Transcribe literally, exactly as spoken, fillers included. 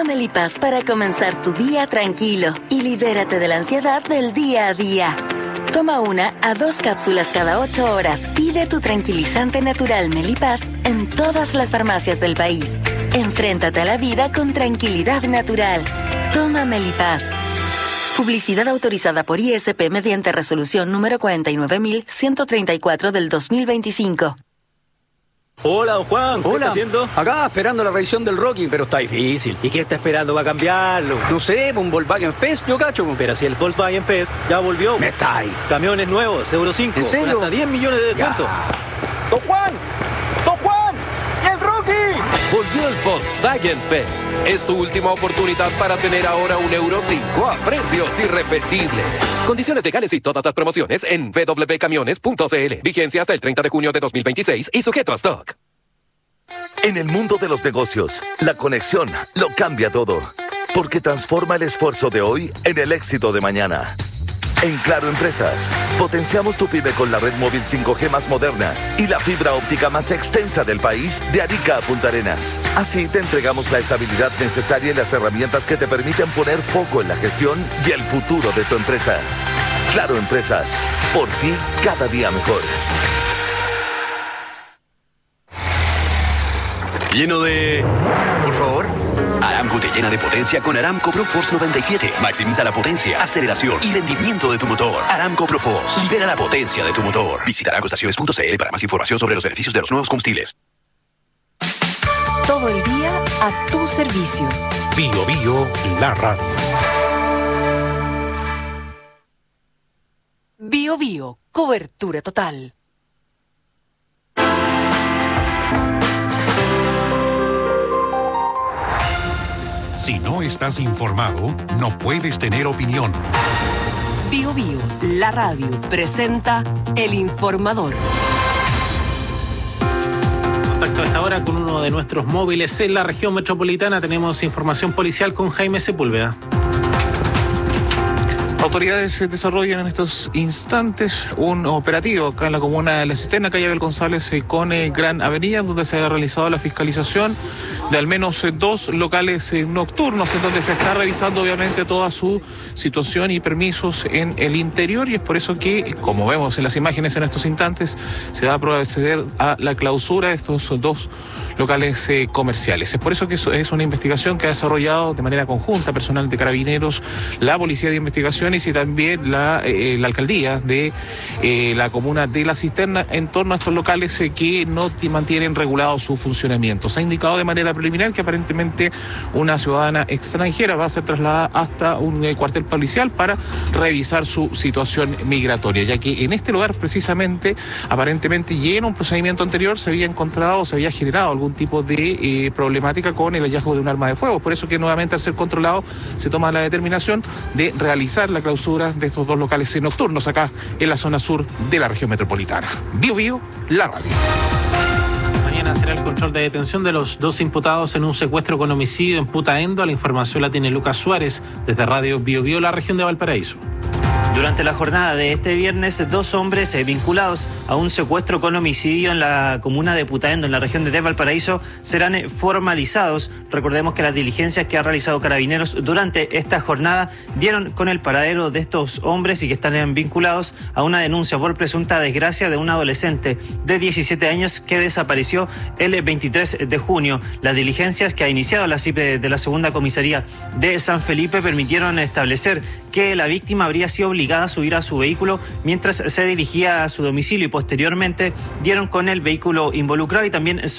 Melipaz para comenzar tu día tranquilo y libérate de la ansiedad del día a día. Toma una a dos cápsulas cada ocho horas. Pide tu tranquilizante natural Melipaz en todas las farmacias del país. Enfréntate a la vida con tranquilidad natural. Toma Melipaz. Publicidad autorizada por I S P mediante resolución número cuarenta y nueve mil ciento treinta y cuatro del dos mil veinticinco. Hola, don Juan, ¿qué Hola. está haciendo? Acá esperando la revisión del Rocky, pero está difícil. ¿Y qué está esperando para cambiarlo? No sé, un Volkswagen Fest, yo cacho. Pero si el Volkswagen Fest ya volvió. Me está ahí. Camiones nuevos, Euro cinco. ¿En serio? Con hasta diez millones de descuento. Ya. ¡Don Juan! ¡Don Juan! ¡Y el Rocky! Volvió el Volkswagen Fest. Es tu última oportunidad para tener ahora un Euro cinco a precios irrepetibles. Condiciones legales y todas las promociones en w w w punto camiones punto c l. Vigencia hasta el treinta de junio de dos mil veintiséis y sujeto a stock. En el mundo de los negocios, la conexión lo cambia todo, porque transforma el esfuerzo de hoy en el éxito de mañana. En Claro Empresas, potenciamos tu pyme con la red móvil cinco G más moderna y la fibra óptica más extensa del país, de Arica a Punta Arenas. Así te entregamos la estabilidad necesaria y las herramientas que te permiten poner foco en la gestión y el futuro de tu empresa. Claro Empresas, por ti cada día mejor. Lleno de... Por favor. Aramco te llena de potencia con Aramco ProForce noventa y siete. Maximiza la potencia, aceleración y rendimiento de tu motor. Aramco ProForce. Libera la potencia de tu motor. Visita aramco estaciones punto c l para más información sobre los beneficios de los nuevos combustibles. Todo el día a tu servicio. Bio Bio, la radio. Bio Bio, cobertura total. Si no estás informado, no puedes tener opinión. Bio Bio, la radio, presenta El Informador. Contacto a esta hora con uno de nuestros móviles en la región metropolitana. Tenemos información policial con Jaime Sepúlveda. Autoridades desarrollan en estos instantes un operativo acá en la comuna de La Cisterna, calle Abel González con eh, Gran Avenida, donde se ha realizado la fiscalización de al menos eh, dos locales eh, nocturnos, en donde se está revisando obviamente toda su situación y permisos en el interior, y es por eso que, como vemos en las imágenes en estos instantes, se va a proceder a la clausura de estos dos locales eh, comerciales. Es por eso que eso es una investigación que ha desarrollado de manera conjunta personal de Carabineros, la Policía de Investigaciones y también la, eh, la Alcaldía de eh, la comuna de La Cisterna en torno a estos locales eh, que no mantienen regulado su funcionamiento. Se ha indicado de manera preliminar que aparentemente una ciudadana extranjera va a ser trasladada hasta un eh, cuartel policial para revisar su situación migratoria, ya que en este lugar precisamente, aparentemente y en un procedimiento anterior, se había encontrado, se había generado algún tipo de eh, problemática con el hallazgo de un arma de fuego. Por eso que nuevamente, al ser controlado, se toma la determinación de realizar la clausura de estos dos locales nocturnos acá en la zona sur de la región metropolitana. Bio Bio, la radio. Mañana será el control de detención de los dos imputados en un secuestro con homicidio en Putaendo. La información la tiene Lucas Suárez desde Radio Bio Bio, la región de Valparaíso. Durante la jornada de este viernes, dos hombres eh, vinculados a un secuestro con homicidio en la comuna de Putaendo, en la región de Valparaíso, serán eh, formalizados. Recordemos que las diligencias que ha realizado Carabineros durante esta jornada dieron con el paradero de estos hombres y que están eh, vinculados a una denuncia por presunta desgracia de un adolescente de diecisiete años que desapareció el veintitrés de junio. Las diligencias que ha iniciado la C I P de la segunda comisaría de San Felipe permitieron establecer que la víctima habría sido obligada a subir a su vehículo mientras se dirigía a su domicilio y posteriormente dieron con el vehículo involucrado y también